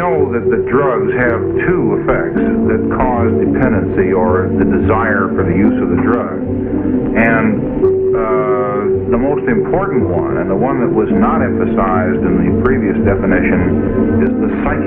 know that the drugs have two effects that cause dependency or the desire for the use of the drug. And the most important one, and the one that was not emphasized in the previous definition, is the psychic